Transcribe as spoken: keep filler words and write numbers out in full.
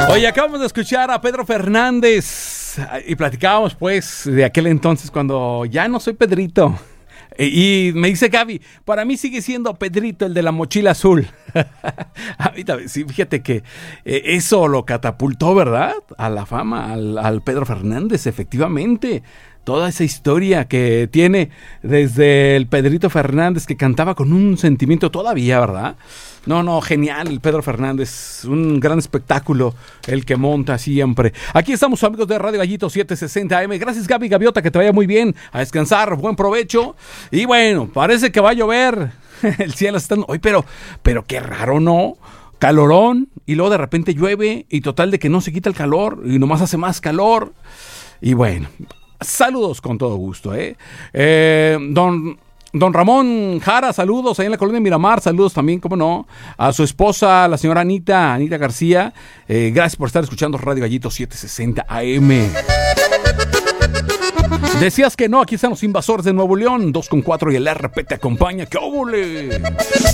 Oye, acabamos de escuchar a Pedro Fernández y platicábamos pues de aquel entonces cuando ya no soy Pedrito. Y me dice Gaby, para mí sigue siendo Pedrito el de la mochila azul. A mí también, sí, fíjate que eh, eso lo catapultó, ¿verdad? A la fama, al, al Pedro Fernández, efectivamente. Toda esa historia que tiene desde el Pedrito Fernández que cantaba con un sentimiento todavía, ¿verdad? No, no, genial el Pedro Fernández, un gran espectáculo el que monta siempre. Aquí estamos amigos de Radio Gallito setecientos sesenta A M. Gracias Gaby Gaviota, que te vaya muy bien, a descansar, buen provecho. Y bueno, parece que va a llover, el cielo está... Hoy, pero, pero qué raro, ¿no? Calorón y luego de repente llueve y total de que no se quita el calor y nomás hace más calor. Y bueno... Saludos con todo gusto, ¿eh? eh don, don Ramón Jara, saludos ahí en la colonia Miramar, saludos también, cómo no, a su esposa, la señora Anita, Anita García, eh, gracias por estar escuchando Radio Gallito setecientos sesenta A M. Decías que no, aquí están los Invasores de Nuevo León, dos con cuatro y el R P te acompaña, ¡qué óvole!